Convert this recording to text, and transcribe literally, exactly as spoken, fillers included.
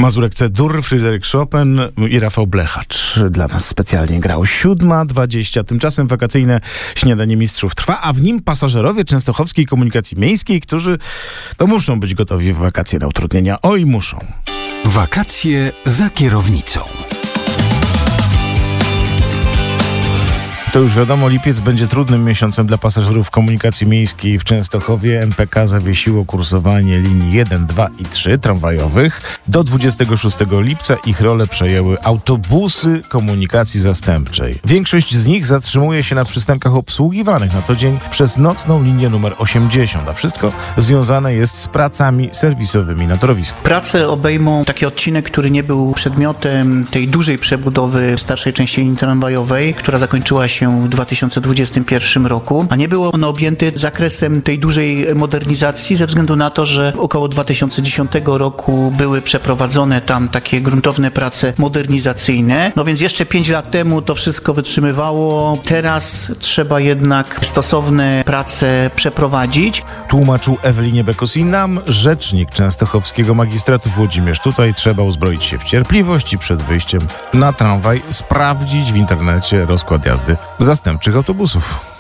Mazurek C-dur, Fryderyk Chopin i Rafał Blechacz dla nas specjalnie grał. siódma dwadzieścia. Tymczasem wakacyjne śniadanie mistrzów trwa, a w nim pasażerowie częstochowskiej komunikacji miejskiej, którzy to muszą być gotowi w wakacje na utrudnienia. Oj, muszą. Wakacje za kierownicą. To już wiadomo, lipiec będzie trudnym miesiącem dla pasażerów komunikacji miejskiej w Częstochowie. M P K zawiesiło kursowanie linii jeden, dwa i trzy tramwajowych. Do dwudziestego szóstego lipca ich rolę przejęły autobusy komunikacji zastępczej. Większość z nich zatrzymuje się na przystankach obsługiwanych na co dzień przez nocną linię numer osiemdziesiąt, a wszystko związane jest z pracami serwisowymi na torowisku. Prace obejmą taki odcinek, który nie był przedmiotem tej dużej przebudowy starszej części linii tramwajowej, która zakończyła się w dwa tysiące dwudziestym pierwszym roku, a nie było ono objęte zakresem tej dużej modernizacji ze względu na to, że około dwa tysiące dziesiątego roku były przeprowadzone tam takie gruntowne prace modernizacyjne. No więc jeszcze pięć lat temu to wszystko wytrzymywało. Teraz trzeba jednak stosowne prace przeprowadzić. Tłumaczył Ewelinie Bekosinam, rzecznik częstochowskiego magistratu Włodzimierz. Tutaj trzeba uzbroić się w cierpliwość i przed wyjściem na tramwaj sprawdzić w internecie rozkład jazdy zastępczych autobusów.